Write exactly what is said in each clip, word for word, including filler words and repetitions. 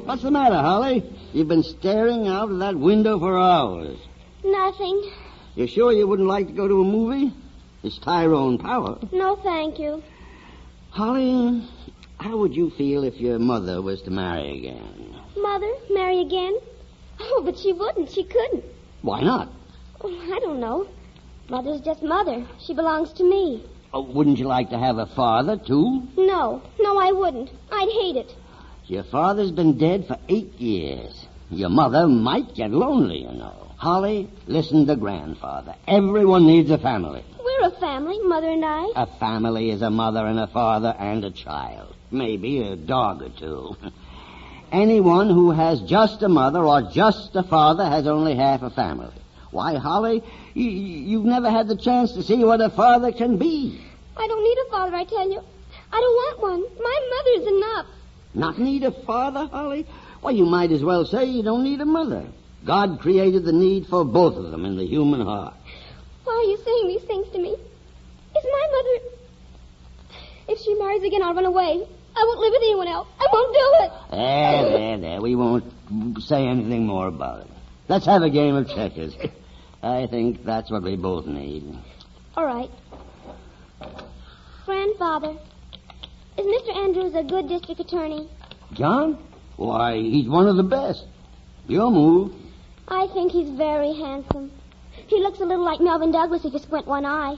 What's the matter, Holly? You've been staring out of that window for hours. Nothing. You sure you wouldn't like to go to a movie? It's Tyrone Power. No, thank you. Holly, how would you feel if your mother was to marry again? Mother? Marry again? Oh, but she wouldn't. She couldn't. Why not? Oh, I don't know. Mother's just Mother. She belongs to me. Oh, wouldn't you like to have a father, too? No. No, I wouldn't. I'd hate it. Your father's been dead for eight years. Your mother might get lonely, you know. Holly, listen to Grandfather. Everyone needs a family. We're a family, Mother and I. A family is a mother and a father and a child. Maybe a dog or two. Anyone who has just a mother or just a father has only half a family. Why, Holly, you, you've never had the chance to see what a father can be. I don't need a father, I tell you. I don't want one. My mother's enough. Not need a father, Holly? Why, you might as well say you don't need a mother. God created the need for both of them in the human heart. Why are you saying these things to me? Is my mother... If she marries again, I'll run away. I won't live with anyone else. I won't do it. There, there, there. We won't say anything more about it. Let's have a game of checkers. I think that's what we both need. All right. Grandfather, is Mister Andrews a good district attorney? John? Why, he's one of the best. Your move. I think he's very handsome. He looks a little like Melvin Douglas if you squint one eye.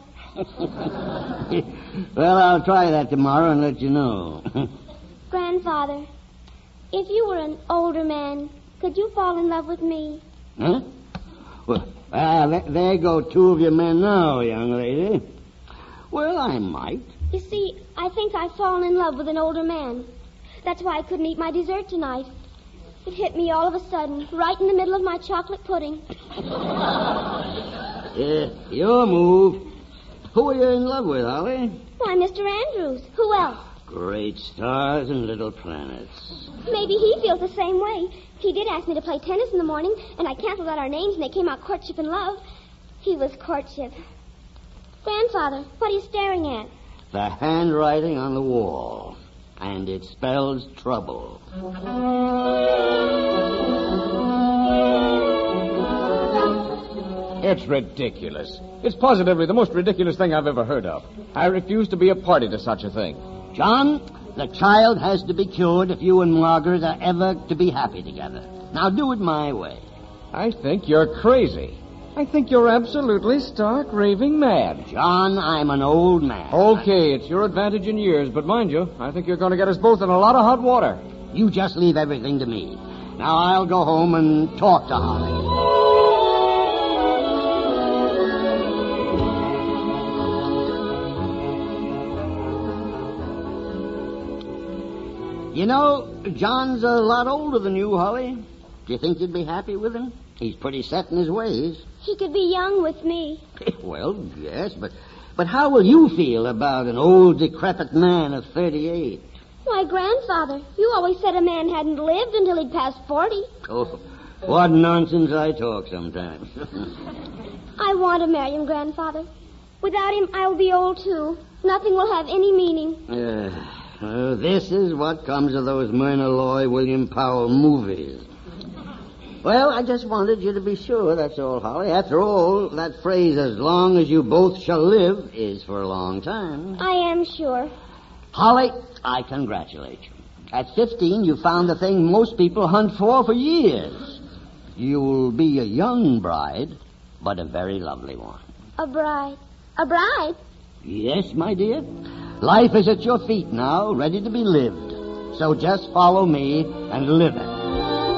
Well, I'll try that tomorrow and let you know. Grandfather, if you were an older man, could you fall in love with me? Huh? Well, ah, there, there go two of your men now, young lady. Well, I might. You see, I think I've fallen in love with an older man. That's why I couldn't eat my dessert tonight. It hit me all of a sudden, right in the middle of my chocolate pudding. Yeah, your move. Who are you in love with, Holly? Why, Mister Andrews. Who else? Great stars and little planets. Maybe he feels the same way. He did ask me to play tennis in the morning, and I canceled out our names, and they came out courtship and love. He was courtship. Grandfather, what are you staring at? The handwriting on the wall. And it spells trouble. It's ridiculous. It's positively the most ridiculous thing I've ever heard of. I refuse to be a party to such a thing. John, the child has to be cured if you and Margaret are ever to be happy together. Now do it my way. I think you're crazy. I think you're absolutely stark raving mad. John, I'm an old man. Okay, it's your advantage in years, but mind you, I think you're going to get us both in a lot of hot water. You just leave everything to me. Now I'll go home and talk to Holly. You know, John's a lot older than you, Holly. Do you think you'd be happy with him? He's pretty set in his ways. He could be young with me. Well, yes, but but how will you feel about an old, decrepit man of thirty-eight? Why, Grandfather, you always said a man hadn't lived until he'd passed forty. Oh, what nonsense I talk sometimes. I want to marry him, Grandfather. Without him, I'll be old, too. Nothing will have any meaning. Uh, uh, this is what comes of those Myrna Loy, William Powell movies. Well, I just wanted you to be sure, that's all, Holly. After all, that phrase, as long as you both shall live, is for a long time. I am sure. Holly, I congratulate you. At fifteen, you found the thing most people hunt for for years. You'll be a young bride, but a very lovely one. A bride. A bride? Yes, my dear. Life is at your feet now, ready to be lived. So just follow me and live it.